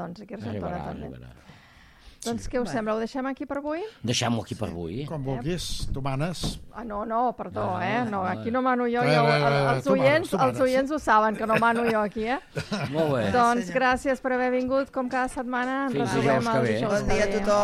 doncs, aquí a Argentona també. Doncs què us sembla? Ho deixem aquí per avui? Deixem-ho aquí per avui. Com vulguis, tu manes. No, perdó, No, aquí no mano jo. Els oients ho saben, que no mano jo aquí, Molt bé. Doncs gràcies per haver vingut, com cada setmana. Fins dijous que ve. Bon dia a tothom.